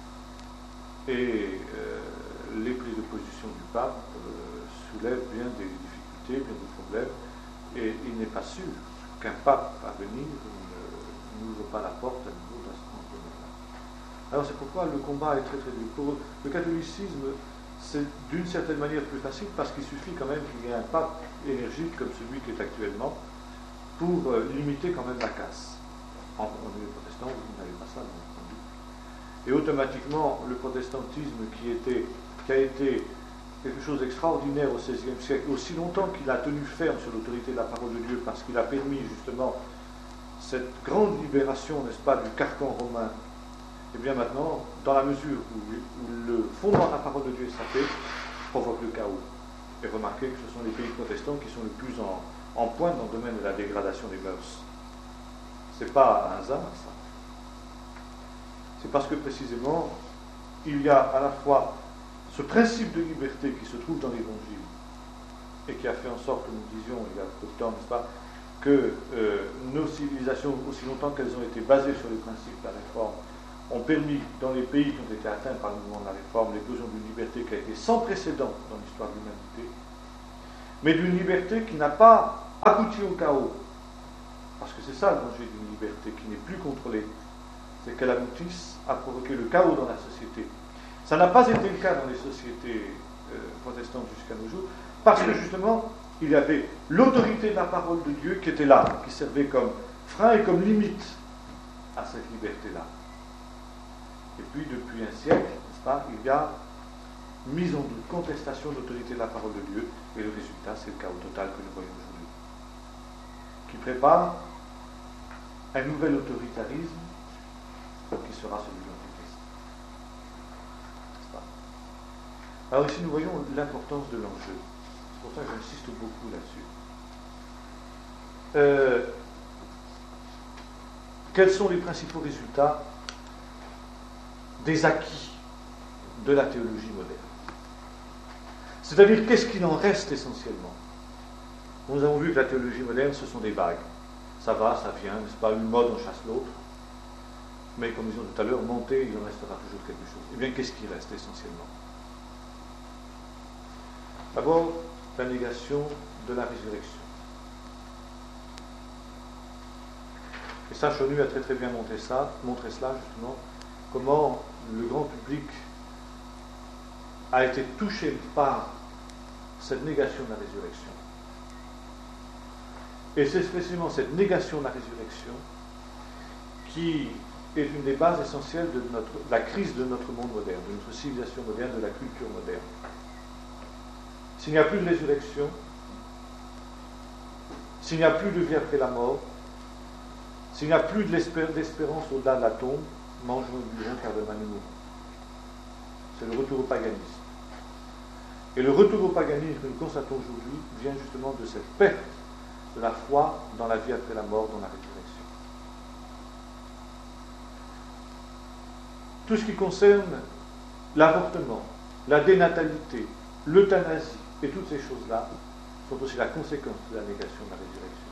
et euh, les prises de position du pape euh, soulèvent bien des difficultés, bien des problèmes, et il n'est pas sûr qu'un pape à venir n'ouvre pas la porte à nouveau dans ce domaine-là. Alors c'est pourquoi le combat est très très dur. Pour le catholicisme, c'est d'une certaine manière plus facile, parce qu'il suffit quand même qu'il y ait un pape énergique comme celui qui est actuellement, pour euh, limiter quand même la casse. En, en milieu protestant, vous n'avez pas ça, bien entendu. Et automatiquement, le protestantisme qui, était, qui a été quelque chose d'extraordinaire au seizième siècle, aussi longtemps qu'il a tenu ferme sur l'autorité de la parole de Dieu, parce qu'il a permis justement cette grande libération, n'est-ce pas, du carcan romain, et bien maintenant, dans la mesure où, où le fondement de la parole de Dieu est sapé, provoque le chaos. Et remarquez que ce sont les pays protestants qui sont le plus en, en pointe dans le domaine de la dégradation des mœurs. C'est pas un hasard, ça. C'est parce que précisément, il y a à la fois ce principe de liberté qui se trouve dans l'Évangile, et qui a fait en sorte que nous disions il y a peu de temps, n'est-ce pas, que euh, nos civilisations, aussi longtemps qu'elles ont été basées sur les principes de la réforme, ont permis, dans les pays qui ont été atteints par le mouvement de la réforme, l'éclosion d'une liberté qui a été sans précédent dans l'histoire de l'humanité, mais d'une liberté qui n'a pas abouti au chaos. Parce que c'est ça le danger d'une liberté qui n'est plus contrôlée, c'est qu'elle aboutisse à provoquer le chaos dans la société. Ça n'a pas été le cas dans les sociétés euh, protestantes jusqu'à nos jours, parce que justement, il y avait l'autorité de la parole de Dieu qui était là, qui servait comme frein et comme limite à cette liberté-là. Et puis, depuis un siècle, n'est-ce pas, il y a mise en doute, contestation de l'autorité de la parole de Dieu, et le résultat, c'est le chaos total que nous voyons aujourd'hui, qui prépare un nouvel autoritarisme qui sera celui de l'Antéchrist. N'est-ce pas? Alors ici, nous voyons l'importance de l'enjeu. C'est pour ça que j'insiste beaucoup là-dessus. Euh, quels sont les principaux résultats des acquis de la théologie moderne? C'est-à-dire, qu'est-ce qu'il en reste essentiellement? Nous avons vu que la théologie moderne, ce sont des vagues. Ça va, ça vient, n'est-ce pas? Une mode en chasse l'autre. Mais comme nous disions tout à l'heure, monter, il en restera toujours quelque chose. Eh bien, qu'est-ce qui reste essentiellement? D'abord, la négation de la résurrection. Et ça, Chonu a très très bien montré ça, montré cela justement, comment le grand public a été touché par cette négation de la résurrection. Et c'est précisément cette négation de la résurrection qui est une des bases essentielles de notre, la crise de notre monde moderne, de notre civilisation moderne, de la culture moderne. S'il n'y a plus de résurrection, s'il n'y a plus de vie après la mort, s'il n'y a plus de l'espérance au-delà de la tombe, mangeons et buvons car demain nous mourrons. C'est le retour au paganisme. Et le retour au paganisme que nous constatons aujourd'hui vient justement de cette perte de la foi dans la vie après la mort, dans la résurrection. Tout ce qui concerne l'avortement, la dénatalité, l'euthanasie et toutes ces choses-là sont aussi la conséquence de la négation de la résurrection.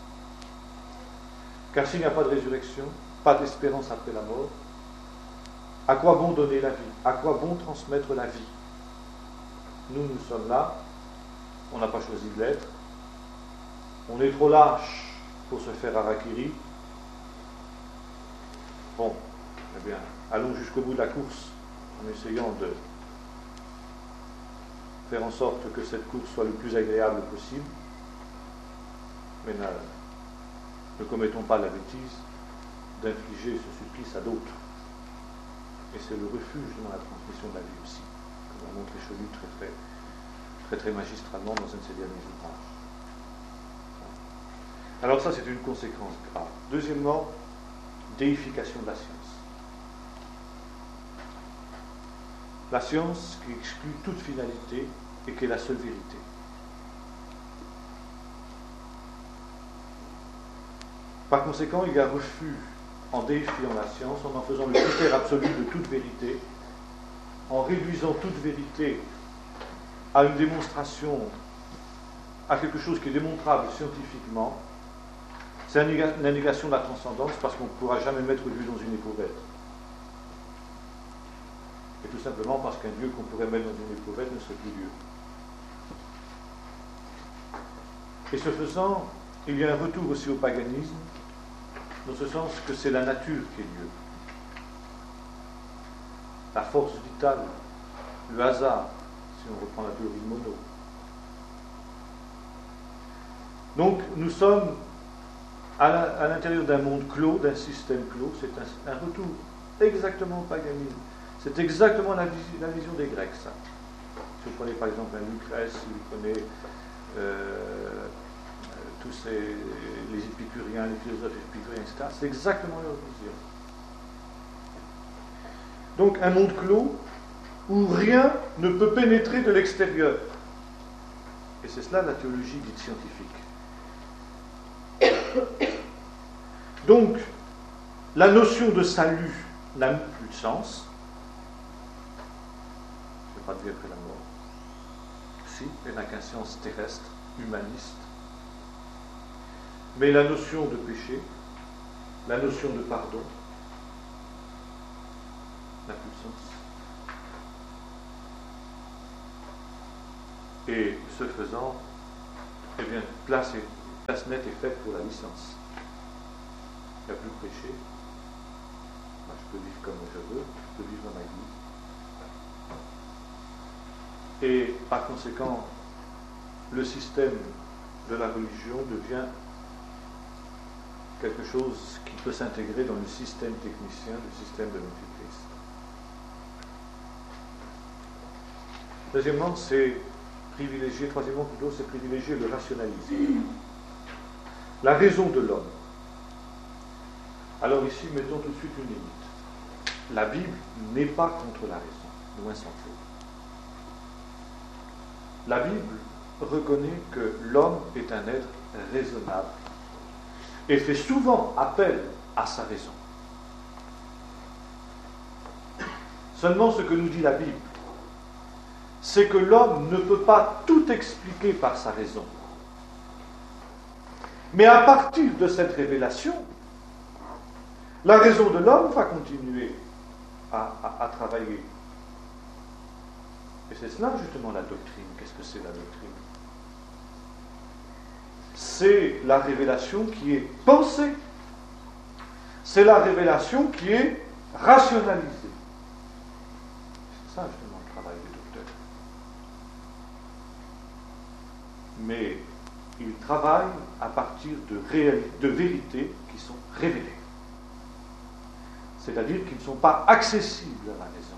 Car s'il n'y a pas de résurrection, pas d'espérance après la mort, à quoi bon donner la vie? À quoi bon transmettre la vie? Nous, nous sommes là, on n'a pas choisi de l'être, on est trop lâche pour se faire harakiri. Bon, eh bien, allons jusqu'au bout de la course en essayant de faire en sorte que cette course soit le plus agréable possible, mais ne, ne commettons pas la bêtise d'infliger ce supplice à d'autres. Et c'est le refuge dans la transmission de la vie aussi, comme l'a montré Chonu très très, très très magistralement dans un de ses derniers ouvrages. Alors ça, c'est une conséquence grave. Deuxièmement, déification de la science. La science qui exclut toute finalité et qui est la seule vérité. Par conséquent, il y a refus en déifiant la science, en en faisant le critère absolu de toute vérité, en réduisant toute vérité à une démonstration, à quelque chose qui est démontrable scientifiquement. C'est la négation de la transcendance parce qu'on ne pourra jamais mettre Dieu dans une éprouvette. Et tout simplement parce qu'un Dieu qu'on pourrait mettre dans une éprouvette ne serait plus Dieu. Et ce faisant, il y a un retour aussi au paganisme, dans ce sens que c'est la nature qui est Dieu. La force vitale, le hasard, si on reprend la théorie de Monod. Donc, nous sommes à l'intérieur d'un monde clos, d'un système clos, c'est un, un retour exactement au paganisme. C'est exactement la, la vision des Grecs, ça. Si vous prenez par exemple un Lucrèce, si vous prenez euh, tous ces, les épicuriens, les philosophes épicuriens, et cetera, c'est exactement leur vision. Donc un monde clos où rien ne peut pénétrer de l'extérieur. Et c'est cela la théologie dite scientifique. Donc, la notion de salut n'a plus de sens. Il n'y a pas de vie après la mort. aussi, elle n'a qu'un sens terrestre, humaniste. Mais la notion de péché, la notion de pardon, n'a plus de sens. Et ce faisant, eh bien, place, est, place nette est faite pour la licence. Il n'y a plus de péché. Moi, je peux vivre comme je veux, je peux vivre ma vie. Et par conséquent, le système de la religion devient quelque chose qui peut s'intégrer dans le système technicien, le système de l'Antichrist. Deuxièmement, c'est privilégier, troisièmement plutôt, c'est privilégier le rationalisme. La raison de l'homme. Alors ici, mettons tout de suite une limite. La Bible n'est pas contre la raison, loin s'en faut. La Bible reconnaît que l'homme est un être raisonnable et fait souvent appel à sa raison. Seulement ce que nous dit la Bible, c'est que l'homme ne peut pas tout expliquer par sa raison. Mais à partir de cette révélation, la raison de l'homme va continuer à, à, à travailler. Et c'est cela justement la doctrine. Qu'est-ce que c'est la doctrine? C'est la révélation qui est pensée. C'est la révélation qui est rationalisée. C'est ça justement le travail du docteur. Mais il travaille à partir de, réalités, de vérités qui sont révélées. C'est-à-dire qu'ils ne sont pas accessibles à la raison.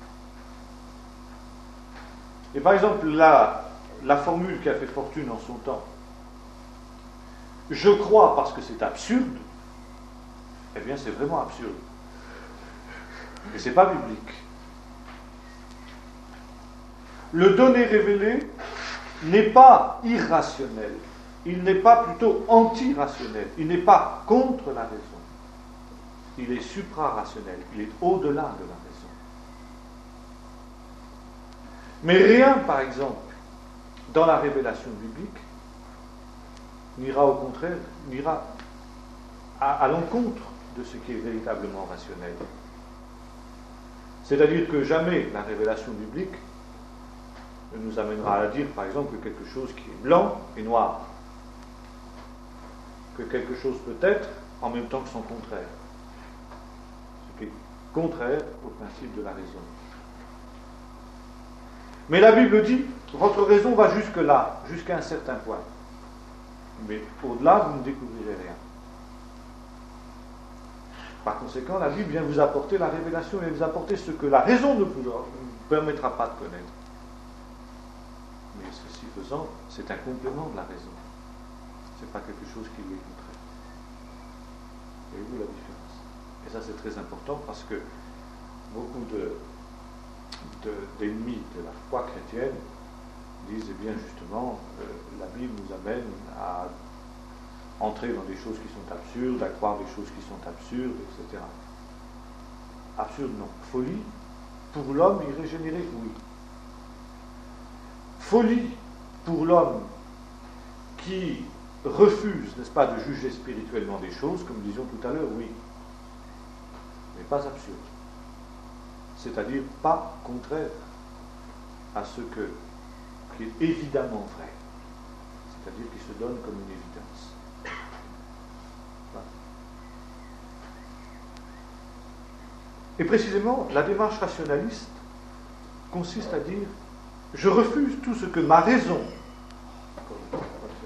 Et par exemple, la, la formule qui a fait fortune en son temps, je crois parce que c'est absurde, eh bien c'est vraiment absurde. Et ce n'est pas biblique. Le donné révélé n'est pas irrationnel, il n'est pas plutôt anti-rationnel, il n'est pas contre la raison. Il est supra-rationnel, il est au-delà de la raison. Mais rien, par exemple, dans la révélation biblique, n'ira au contraire, n'ira à, à l'encontre de ce qui est véritablement rationnel. C'est-à-dire que jamais la révélation biblique ne nous amènera à dire, par exemple, que quelque chose qui est blanc est noir. Que quelque chose peut être en même temps que son contraire. Ce qui est contraire au principe de la raison. Mais la Bible dit, votre raison va jusque-là, jusqu'à un certain point. Mais au-delà, vous ne découvrirez rien. Par conséquent, la Bible vient vous apporter la révélation et vous apporter ce que la raison ne vous permettra pas de connaître. Mais ceci faisant, c'est un complément de la raison. Ce n'est pas quelque chose qui lui est contraire. Voyez-vous la différence? Et ça, c'est très important parce que beaucoup de, de, d'ennemis de la foi chrétienne disent, eh bien justement, euh, la Bible nous amène à entrer dans des choses qui sont absurdes, à croire des choses qui sont absurdes, et cetera. Absurde, non. Folie, pour l'homme irrégénéré, oui. Folie, pour l'homme qui refuse, n'est-ce pas, de juger spirituellement des choses, comme nous disions tout à l'heure, oui. Mais pas absurde. C'est-à-dire pas contraire à ce que qui est évidemment vrai, c'est-à-dire qui se donne comme une évidence. Voilà. Et précisément, la démarche rationaliste consiste à dire je refuse tout ce que ma raison. Il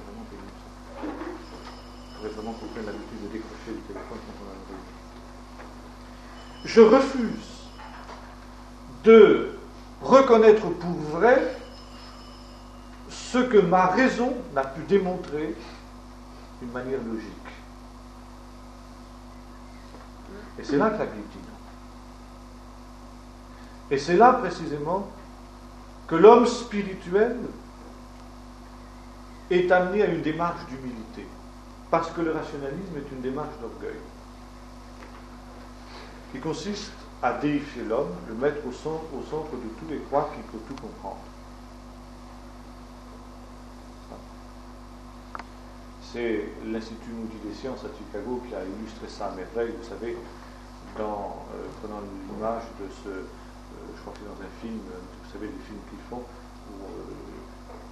faudrait vraiment qu'on prenne l'habitude de décrocher le téléphone quand on a le réunion. Je refuse de reconnaître pour vrai ce que ma raison n'a pu démontrer d'une manière logique. Et c'est là que la Bible dit non. Et c'est là précisément que l'homme spirituel est amené à une démarche d'humilité, parce que le rationalisme est une démarche d'orgueil, qui consiste à déifier l'homme, le mettre au centre, au centre de tout et croire qu'il peut tout comprendre. c'est l'Institut Moody des sciences à Chicago qui a illustré ça à merveille, vous savez, dans, euh, prenant l'image de ce, euh, je crois que c'est dans un film, vous savez, les films qu'ils font, où, euh,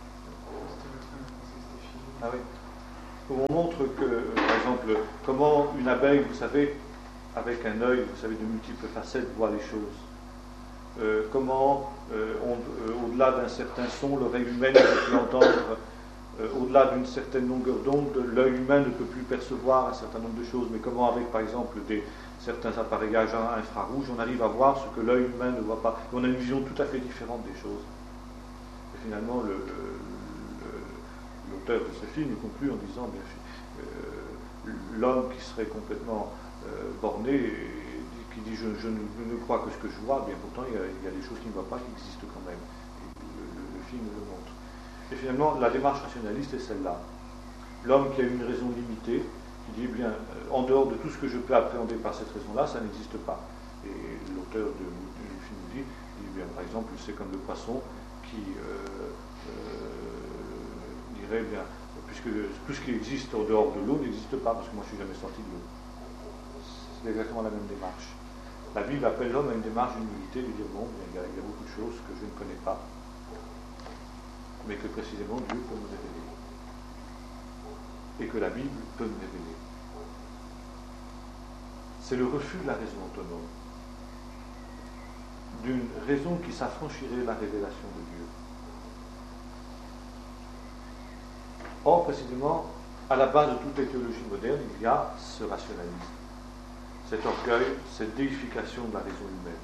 ah oui, où on montre que, euh, par exemple, comment une abeille, vous savez, avec un œil, vous savez, de multiples facettes, voit les choses. Euh, comment, euh, on, euh, au-delà d'un certain son, l'oreille humaine ne peut plus entendre, euh, au-delà d'une certaine longueur d'onde, l'œil humain ne peut plus percevoir un certain nombre de choses, mais comment avec, par exemple, des, certains appareillages infrarouges, on arrive à voir ce que l'œil humain ne voit pas. On a une vision tout à fait différente des choses. Et finalement, le, le, l'auteur de ce film conclut en disant, bien, euh, l'homme qui serait complètement euh, borné, et, qui dit je, je, ne, je ne crois que ce que je vois, bien pourtant il y a, il y a des choses qu'il ne voit pas qui existent quand même. Et le, le, le film le montre. Et finalement, la démarche rationaliste est celle-là. L'homme qui a une raison limitée, qui dit, eh bien, euh, en dehors de tout ce que je peux appréhender par cette raison-là, ça n'existe pas. Et l'auteur de, du film dit, dit bien, par exemple, c'est comme le poisson qui euh, euh, dirait, bien, puisque tout ce qui existe en dehors de l'eau n'existe pas, parce que moi je ne suis jamais sorti de l'eau. C'est exactement la même démarche. La Bible appelle l'homme à une démarche d'humilité, de dire, bon, il y, a, il y a beaucoup de choses que je ne connais pas, mais que précisément Dieu peut me révéler. Et que la Bible peut me révéler. C'est le refus de la raison autonome, d'une raison qui s'affranchirait de la révélation de Dieu. Or, précisément, à la base de toutes les théologies modernes, il y a ce rationalisme, cet orgueil, cette déification de la raison humaine.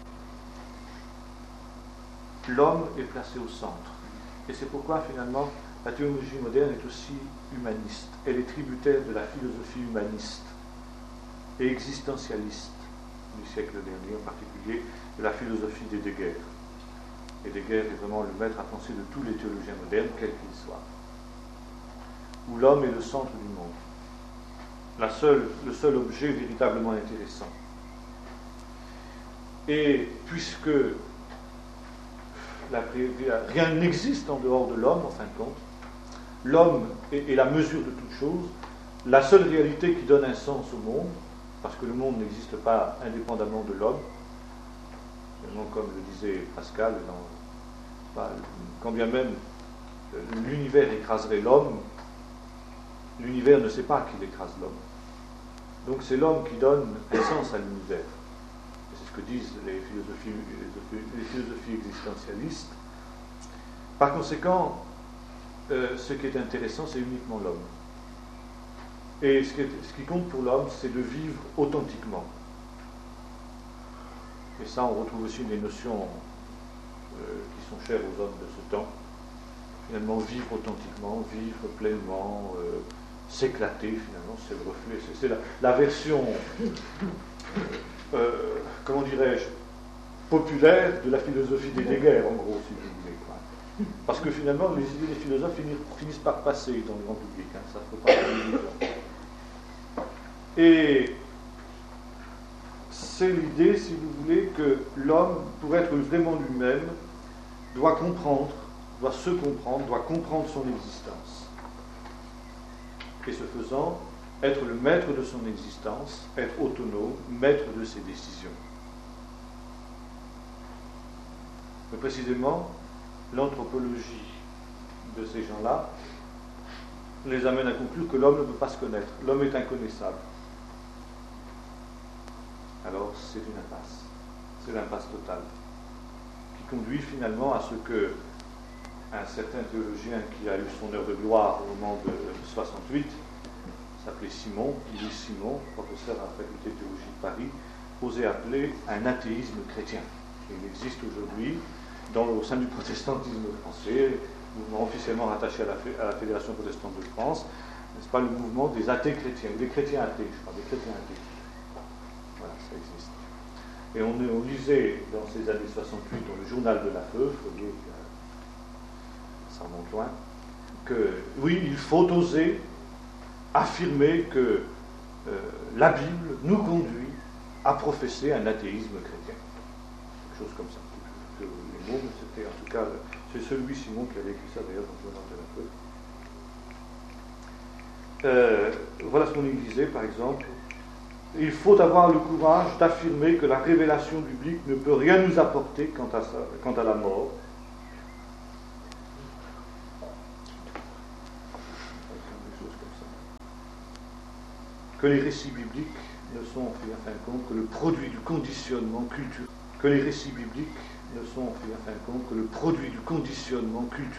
L'homme est placé au centre. Et c'est pourquoi, finalement, la théologie moderne est aussi humaniste. Elle est tributaire de la philosophie humaniste et existentialiste du siècle dernier, en particulier de la philosophie d'Heidegger. Heidegger est vraiment le maître à penser de tous les théologiens modernes, quels qu'ils soient, où l'homme est le centre du monde, la seule, le seul objet véritablement intéressant. Et puisque la, rien n'existe en dehors de l'homme, en fin de compte, l'homme est, est la mesure de toute chose, la seule réalité qui donne un sens au monde, parce que le monde n'existe pas indépendamment de l'homme, comme le disait Pascal, dans, bah, quand bien même l'univers écraserait l'homme, l'univers ne sait pas qu'il écrase l'homme. Donc c'est l'homme qui donne un sens à l'univers. Et c'est ce que disent les philosophies, les philosophies existentialistes. Par conséquent, euh, ce qui est intéressant, c'est uniquement l'homme. Et ce qui, est, ce qui compte pour l'homme, c'est de vivre authentiquement. Et ça, on retrouve aussi des notions euh, qui sont chères aux hommes de ce temps. Finalement, vivre authentiquement, vivre pleinement, euh, s'éclater, finalement, c'est le reflet, c'est, c'est la, la version, euh, comment dirais-je, populaire de la philosophie d'Heidegger, en gros, si vous voulez. Quoi. Parce que finalement, les idées des philosophes finissent, finissent par passer dans le grand public, hein, ça ne faut pas faire. Et c'est l'idée, si vous voulez, que l'homme, pour être vraiment lui-même, doit comprendre, doit se comprendre, doit comprendre son existence. Et ce faisant, être le maître de son existence, être autonome, maître de ses décisions. Mais précisément, l'anthropologie de ces gens-là les amène à conclure que l'homme ne peut pas se connaître. L'homme est inconnaissable. Alors, c'est une impasse. C'est l'impasse totale, qui conduit finalement à ce que un certain théologien qui a eu son heure de gloire au moment de soixante-huit, s'appelait Simon, Louis Simon, professeur à la faculté de théologie de Paris, osait appeler un athéisme chrétien. Il existe aujourd'hui, dans, au sein du protestantisme français, mouvement officiellement rattaché à la, à la Fédération protestante de France, n'est-ce pas, le mouvement des athées chrétiens, ou des chrétiens athées, je crois, des chrétiens athées. Voilà, ça existe. Et on, on lisait dans ces années soixante-huit, dans le journal de la Feu, vous voyez, ça remonte loin, que oui, il faut oser affirmer que euh, la Bible nous conduit à professer un athéisme chrétien. Quelque chose comme ça. Que les mots, c'était en tout cas, c'est celui Simon qui avait écrit ça d'ailleurs dans le journal de la Feu. Euh, voilà ce qu'on y disait, par exemple. Il faut avoir le courage d'affirmer que la révélation biblique ne peut rien nous apporter quant à, ça, quant à la mort. Que les récits bibliques ne sont, en fin de compte, que le produit du conditionnement culturel. Que les récits bibliques ne sont, en fin de compte, que le produit du conditionnement culturel.